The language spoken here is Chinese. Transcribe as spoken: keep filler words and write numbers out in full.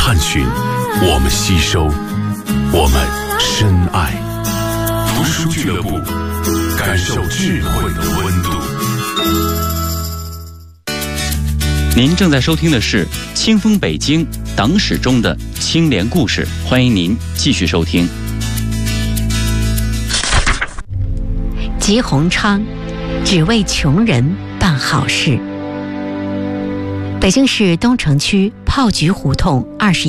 探寻，我们吸收，我们深爱。读书俱乐部，感受智慧的温度。 您正在收听的是《清风北京》党史中的清廉故事，欢迎您继续收听。 吉鸿昌只为穷人办好事。北京市东城区炮局胡同二十